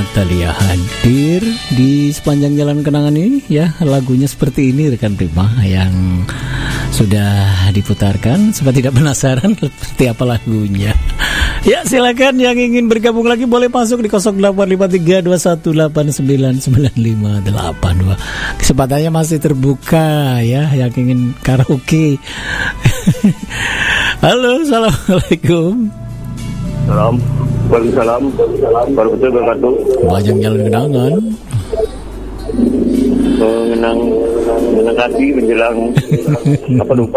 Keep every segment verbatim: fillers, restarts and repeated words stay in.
Natalia hadir di sepanjang jalan kenangan ini ya. Lagunya seperti ini rekan Prima yang sudah diputarkan. Supaya tidak penasaran seperti apa lagunya. Ya silakan yang ingin bergabung lagi boleh masuk di nol delapan lima tiga dua satu delapan sembilan sembilan lima delapan dua. Kesempatannya masih terbuka ya yang ingin karaoke. Halo, assalamualaikum. Salam, waalaikumsalam, warahmatullahi wabarakatuh. Panjang jalan kenangan. Mengenang, mengenang hati menjelang apa lupa.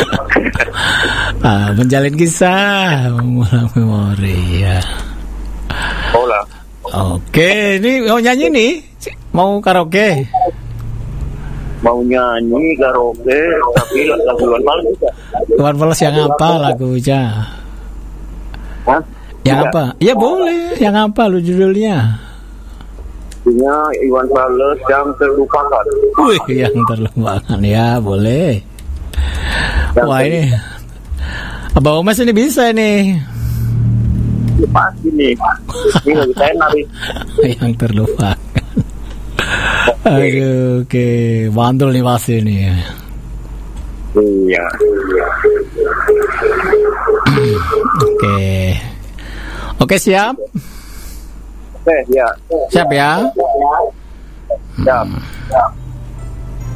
Ah, menjalin kisah, mengulang memori ya. Oh lah. Oke, ini mau nyanyi nih, mau karaoke. Mau nyanyi karaoke, tapi lagu Iwan Fals juga. Iwan Fals yang apa lagunya? Hah? Yang Tidak. apa? Ya boleh, yang apa lu judulnya? Punya Iwan Fals yang terlupakan. Wih, yang terlupakan ya, boleh. Yang Wah ini, Abang Omas ini bisa nih. Ya, pasti nih. Ini lagi saya nari. Yang terlupakan. Aduh, oke, okay. Mantul nih pasti nih. Iya. Oke, oke siap. Oke, ya. Siap ya. Siap.